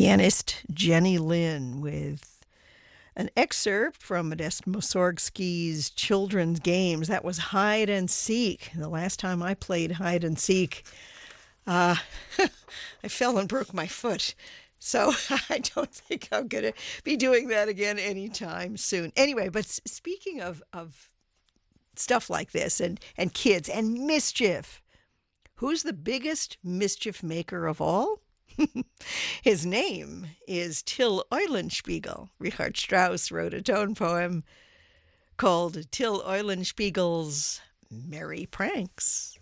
pianist Jenny Lin with an excerpt from Modest Mussorgsky's children's games. That was Hide and Seek. The last time I played Hide and Seek, I fell and broke my foot. So I don't think I'm going to be doing that again anytime soon. Anyway, but speaking of stuff like this and kids and mischief, who's the biggest mischief maker of all? His name is Till Eulenspiegel. Richard Strauss wrote a tone poem called Till Eulenspiegel's Merry Pranks.